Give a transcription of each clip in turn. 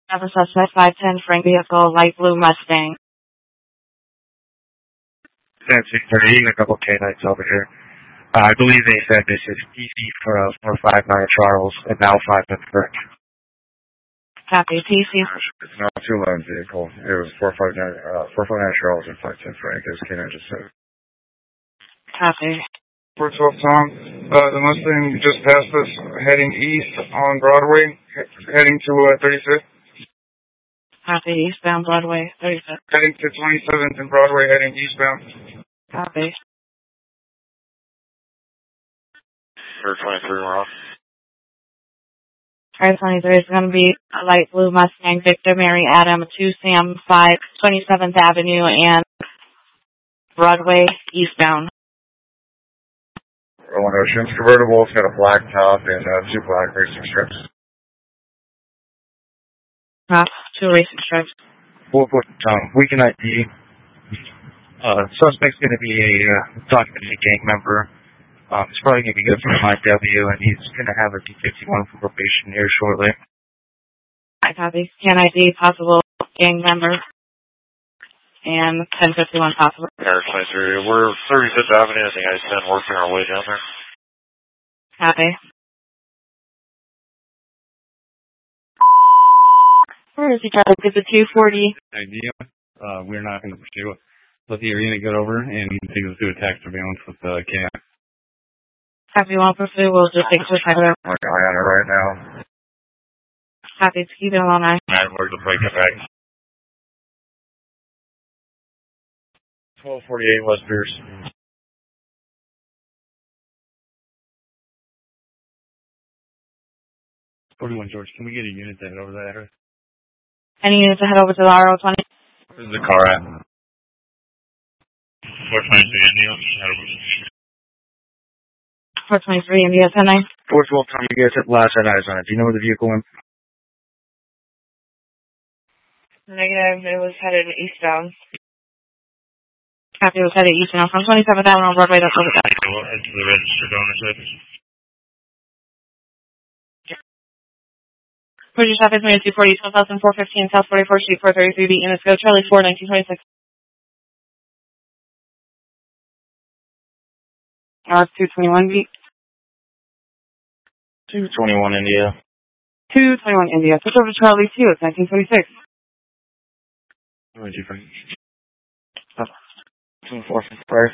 Have a suspect 510 Frank vehicle, light blue Mustang. Fancy 30, a couple K-Nights over here. I believe they said this is DC for 459 Charles and now 510 Frank. Copy, PC. It's not a two-lane vehicle. It was 459 Charles and 510 Frank, as K-9 just said. Copy. 412 Tom, the Mustang just passed us heading east on Broadway, heading to 35th. Copy, eastbound Broadway, 35th. Heading to 27th and Broadway, heading eastbound. Copy. 23, we're off. Car 23 is going to be a light blue Mustang, Victor Mary Adam, 2 Sam 5, 27th Avenue and Broadway, eastbound. Rolling Oceans convertible. It's got a black top and 2 black racing strips. Top, 2 racing strips. 4-foot weekend ID. Suspect's going to be a documented gang member. He's probably going to be good for IW, and he's going to have a D51 for probation here shortly. I copy. Can ID possible gang member and 1051 possible. Car 23, we're 35th Avenue. I think I said working our way down there. Copy. Where is he trying to get the 240? Idea. We're not going to pursue it. Let the arena get over and take us to attack surveillance with KI. Copy, won't pursue. We'll just take a quick I'm eye on it right now. Copy, it's keeping along eye. Alright, we're going to break it back. 1248 West Pierce. 41 George, can we get a unit to head over that address? Any units to head over to the RO20? Where's the car at? 423 India. 423 India 10-9. 412 Tom, you guys have last eyes on it. Do you know where the vehicle went? Negative, it was headed eastbound. Copy, it was headed eastbound from 27th Avenue on Broadway. That's what it got. Into the registered ownership. British Office 240, 12,415 South 44th Street, 433B, units go Charlie 4, 1926. 221B. 221 India. 221 India. Switch over to Charlie 2, it's 1926. Where'd you find? 2455.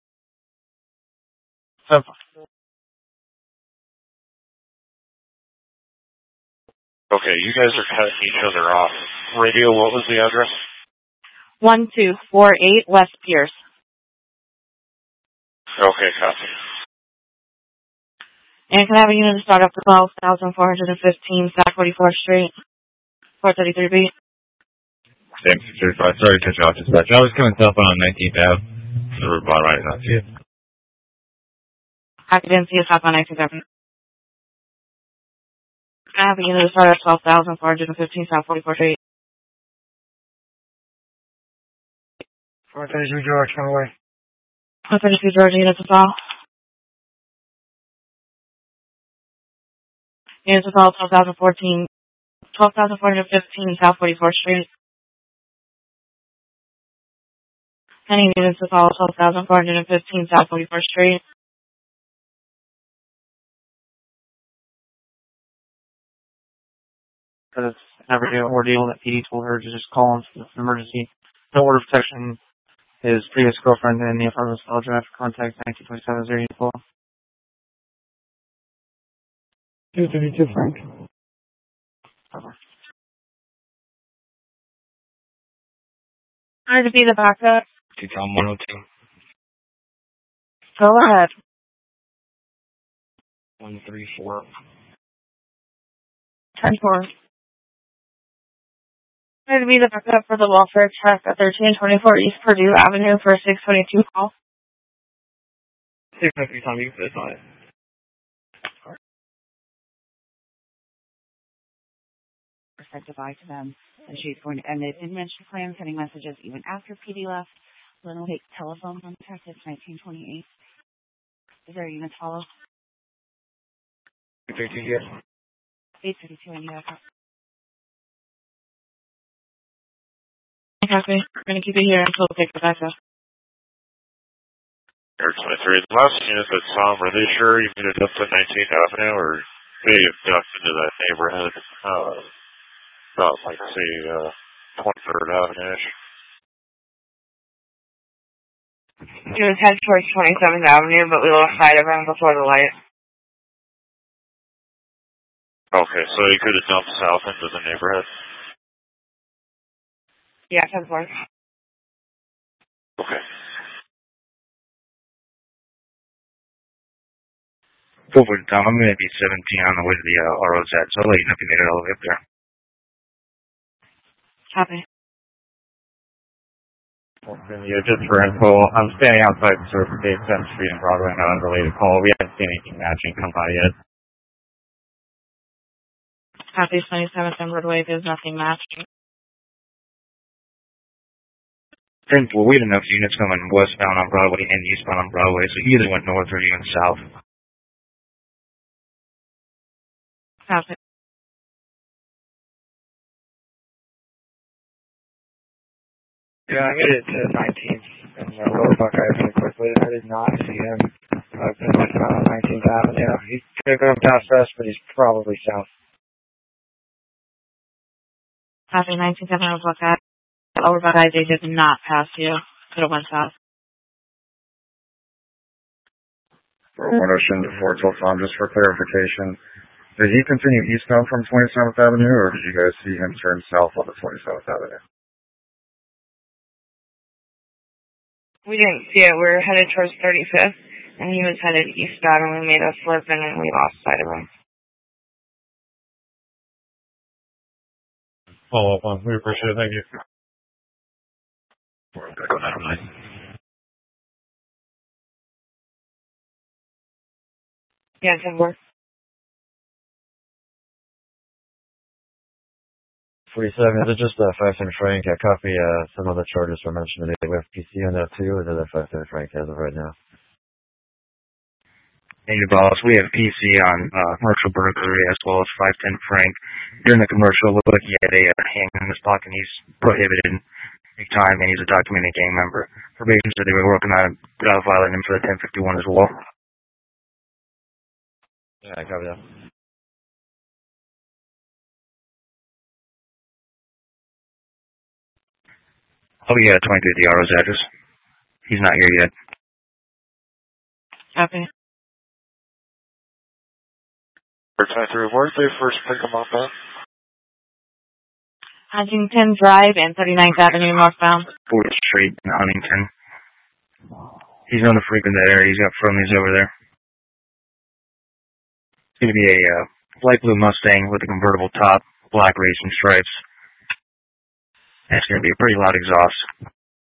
Okay, you guys are cutting each other off. Radio, what was the address? 1248 West Pierce. Okay, copy. And can I have a unit to start up to 12,415 South 44th Street, 433B? Same 635. Sorry to cut you off, dispatch. I was coming up on 19th Ave. The road bottom right, not see it. I didn't see a stop on 19th Avenue. Can I have a unit to start at 12,415 South 44th Street? 432 George, come away. 432 George, units to fall. Units to fall 12,415 South 44th Street. Any units to fall 12,415 South 44th Street. Because it's never an ordeal that PD told her to just call in for an emergency. No order of protection. His previous girlfriend in the apartment style draft. Contact 1927-084. 232 Frank. Sorry to be the backup. Tom 102. Go ahead. 134. 10-4. Sorry to be the backup for the welfare check at 1324 East Purdue Avenue for 622 call. 693 Tom, you can put this on it. Said goodbye to them, and she's going to end it. Didn't mention plans, sending messages even after PD left. Lynn will take telephone contact. It's 1928. Is there a unit follow? 232, yes. 852 and you have Copy. We're going to keep it here until we pick the back up. Air 23. The last unit that saw him, are they sure he made it up to 19th Avenue, or they have ducked into that neighborhood? About, like, say, 23rd Avenue-ish. He was headed towards 27th Avenue, but we lost sight of him before the light. Okay, so he could have dumped south into the neighborhood? Yeah, 10-4. Okay. Forward, Tom. I'm going to be 17 on the way to the ROZ, so I'll let you know if you made it all the way up there. Copy. Yeah, just for info, I'm standing outside the Surf Gate, 7th Street and Broadway on an unrelated call. We haven't seen anything matching come by yet. Copy 27th and Broadway. There's nothing matching. Well, we had enough units coming westbound on Broadway and eastbound on Broadway, so either went north or even south. Copy. Yeah, I made it to 19th and Lower Buckeye pretty quickly. I did not see him. I've been on 19th Avenue. He could have gone past us, but he's probably south. Copy 19th Avenue, Buckeye. Over Buckeye, they did not pass you. Could have went south. For Ocean to Fort Tom, just for clarification, did he continue eastbound from 27th Avenue, or did you guys see him turn south on the 27th Avenue? We didn't see it. We were headed towards 35th, and he was headed eastbound, and we made a slip, and then we lost sight of him. Follow up on. We appreciate it. Thank you. Yeah, 10-4. 47, is it just 510 Frank? I copy some other charges were mentioned today. We have PC on that too, or is it 510 Frank as of right now? Thank you, boss. We have PC on commercial burglary as well as 510 Frank. During the commercial, look like he had a handgun in his pocket, and he's prohibited big time, and he's a documented gang member. Probation said they were working on violating him for the 1051 as well. Yeah, I copy that. Oh, yeah, 23 the RO's address. He's not here yet. Copy. Air 23, where did they first pick him up at? Huntington Drive and 39th Avenue northbound. 4th Street in Huntington. He's known to frequent that area. He's got friendlies over there. It's going to be a light blue Mustang with a convertible top, black racing stripes. That's going to be a pretty loud exhaust.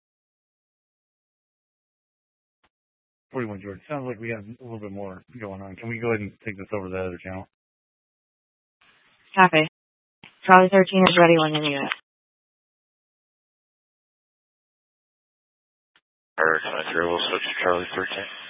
41 George. Sounds like we have a little bit more going on. Can we go ahead and take this over to the other channel? Copy. Charlie 13 is ready when you need it. Air 23, we'll switch to Charlie 13.